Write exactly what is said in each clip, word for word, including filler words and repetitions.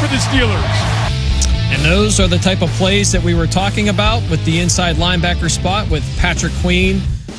for the Steelers. And those are the type of plays that we were talking about with the inside linebacker spot with Patrick Queen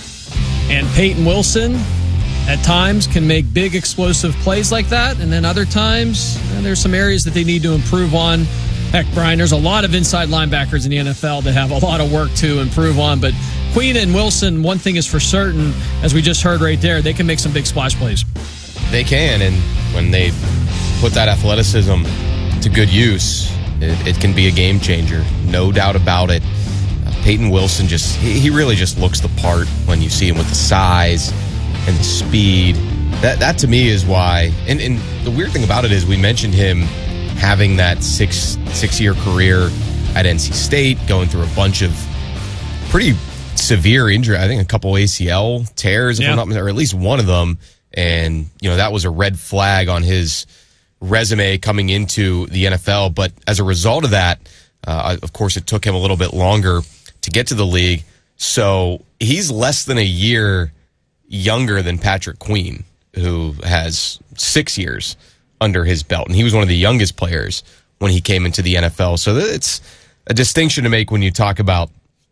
and Peyton Wilson. At times can make big explosive plays like that, and then other times eh, there's some areas that they need to improve on. Heck, Brian, there's a lot of inside linebackers in the N F L that have a lot of work to improve on, but Queen and Wilson, one thing is for certain, as we just heard right there, they can make some big splash plays. They can, and when they put that athleticism to good use, It, it can be a game changer, no doubt about it. Uh, Peyton Wilson just, he, he really just looks the part when you see him with the size and the speed. That that to me is why, and, and the weird thing about it is we mentioned him having that six, six-year career at N C State, going through a bunch of pretty severe injury. I think a couple A C L tears, if yeah. I'm not mistaken, or at least one of them. And, you know, that was a red flag on his resume coming into the N F L, but as a result of that, uh, of course, it took him a little bit longer to get to the league. So he's less than a year younger than Patrick Queen, who has six years under his belt, and he was one of the youngest players when he came into the N F L. So it's a distinction to make when you talk about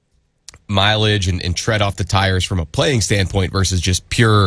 mileage and, and tread off the tires from a playing standpoint versus just pure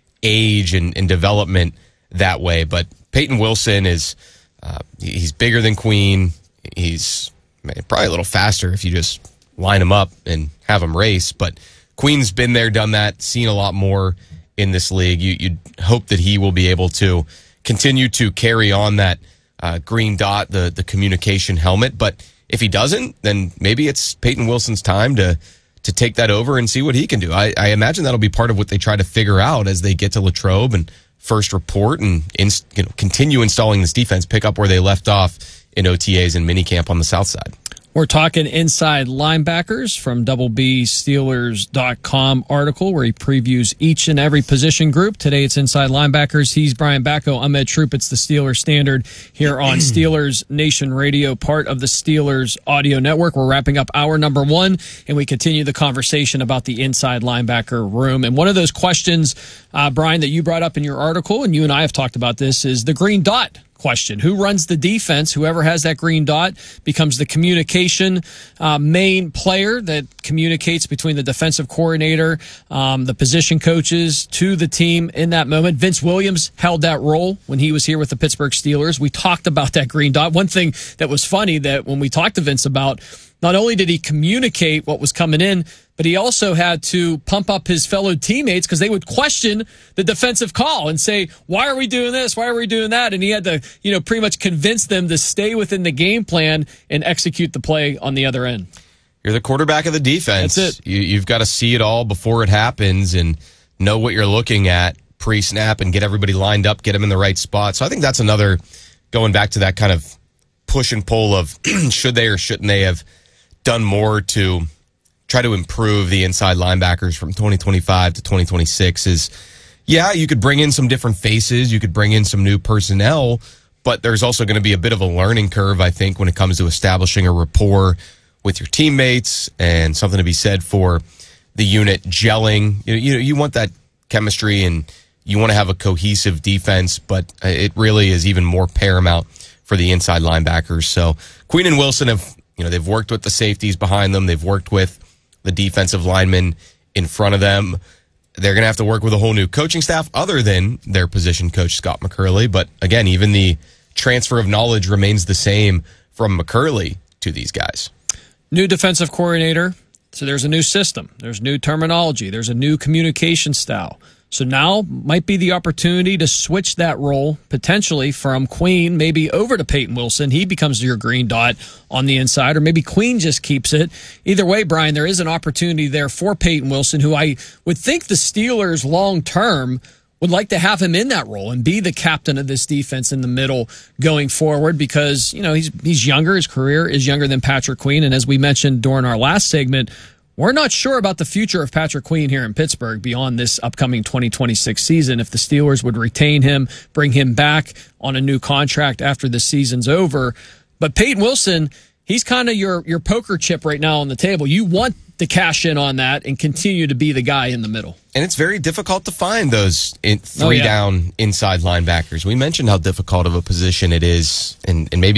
age and, and development that way. But Peyton Wilson is, uh, he's bigger than Queen. He's probably a little faster if you just line him up and have him race. But Queen's been there, done that, seen a lot more in this league. You, you'd hope that he will be able to continue to carry on that uh, green dot, the, the communication helmet. But if he doesn't, then maybe it's Peyton Wilson's time to to take that over and see what he can do. I, I imagine that'll be part of what they try to figure out as they get to Latrobe and first report and ins, you know, continue installing this defense, pick up where they left off in O T As and minicamp on the south side. We're talking inside linebackers from double B Steelers dot com article where he previews each and every position group. Today it's inside linebackers. He's Brian Bacco. I'm Ed Troop. It's the Steelers Standard here on Steelers Nation Radio, part of the Steelers Audio Network. We're wrapping up hour number one, and we continue the conversation about the inside linebacker room. And one of those questions, uh, Brian, that you brought up in your article, and you and I have talked about this, is the green dot question. Who runs the defense? Whoever has that green dot becomes the communication uh, main player that communicates between the defensive coordinator, um, the position coaches to the team in that moment. Vince Williams held that role when he was here with the Pittsburgh Steelers. We talked about that green dot. One thing that was funny that when we talked to Vince about, not only did he communicate what was coming in, but he also had to pump up his fellow teammates because they would question the defensive call and say, why are we doing this? Why are we doing that? And he had to, you know, pretty much convince them to stay within the game plan and execute the play on the other end. You're the quarterback of the defense. That's it. You, you've got to see it all before it happens and know what you're looking at pre-snap and get everybody lined up, get them in the right spot. So I think that's another, going back to that kind of push and pull of should they or shouldn't they have done more to try to improve the inside linebackers from twenty twenty-five to twenty twenty-six is, yeah, you could bring in some different faces, you could bring in some new personnel, but there's also going to be a bit of a learning curve, I think, when it comes to establishing a rapport with your teammates and something to be said for the unit gelling. You know, you, know, you want that chemistry and you want to have a cohesive defense, but it really is even more paramount for the inside linebackers. So Queen and Wilson have, you know, they've worked with the safeties behind them. They've worked with the defensive linemen in front of them. They're going to have to work with a whole new coaching staff other than their position coach, Scott McCurley. But again, even the transfer of knowledge remains the same from McCurley to these guys. New defensive coordinator. So there's a new system. There's new terminology. There's a new communication style. So now might be the opportunity to switch that role potentially from Queen maybe over to Peyton Wilson. He becomes your green dot on the inside, or maybe Queen just keeps it. Either way, Brian, there is an opportunity there for Peyton Wilson, who I would think the Steelers long-term would like to have him in that role and be the captain of this defense in the middle going forward because, you know, he's he's younger. His career is younger than Patrick Queen. And as we mentioned during our last segment, we're not sure about the future of Patrick Queen here in Pittsburgh beyond this upcoming twenty twenty-six season. If the Steelers would retain him, bring him back on a new contract after the season's over. But Peyton Wilson, he's kind of your, your poker chip right now on the table. You want to cash in on that and continue to be the guy in the middle. And it's very difficult to find those in three oh, yeah. down inside linebackers. We mentioned how difficult of a position it is, and, and maybe